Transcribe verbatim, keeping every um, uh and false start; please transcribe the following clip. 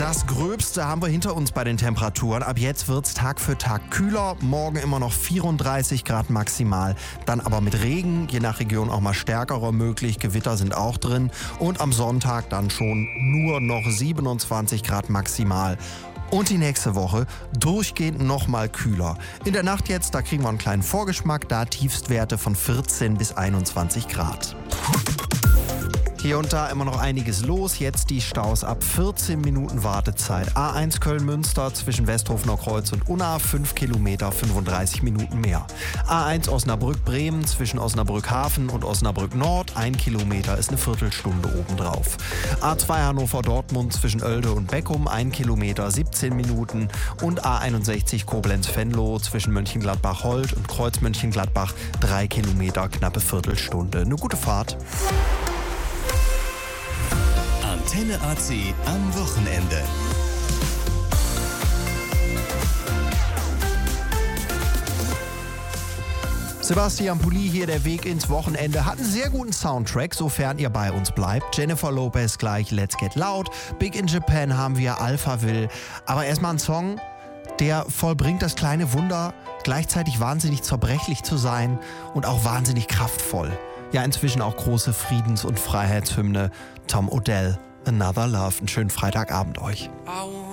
Das Gröbste haben wir hinter uns bei den Temperaturen. Ab jetzt wird's Tag für Tag kühler. Morgen immer noch vierunddreißig Grad maximal. Dann aber mit Regen, je nach Region auch mal stärkerer möglich. Gewitter sind auch drin. Und am Sonntag dann schon nur noch siebenundzwanzig Grad maximal. Und die nächste Woche durchgehend noch mal kühler. In der Nacht jetzt, da kriegen wir einen kleinen Vorgeschmack. Da Tiefstwerte von vierzehn bis einundzwanzig Grad. Hier und da immer noch einiges los. Jetzt die Staus ab vierzehn Minuten Wartezeit. A eins Köln-Münster zwischen Westhofener Kreuz und Unna fünf Kilometer, fünfunddreißig Minuten mehr. A eins Osnabrück-Bremen zwischen Osnabrück-Hafen und Osnabrück-Nord. ein Kilometer ist eine Viertelstunde obendrauf. A zwei Hannover-Dortmund zwischen Oelde und Beckum. ein Kilometer, siebzehn Minuten. Und A einundsechzig Koblenz-Venlo zwischen Mönchengladbach-Holt und Kreuz-Mönchengladbach. drei Kilometer, knappe Viertelstunde. Eine gute Fahrt. Antenne A C am Wochenende. Sebastian Pulli hier, der Weg ins Wochenende, hat einen sehr guten Soundtrack, sofern ihr bei uns bleibt. Jennifer Lopez gleich Let's Get Loud, Big in Japan haben wir Alphaville. Aber erstmal ein Song, der vollbringt das kleine Wunder, gleichzeitig wahnsinnig zerbrechlich zu sein und auch wahnsinnig kraftvoll. Ja, inzwischen auch große Friedens- und Freiheitshymne. Tom Odell, Another Love. Einen schönen Freitagabend euch.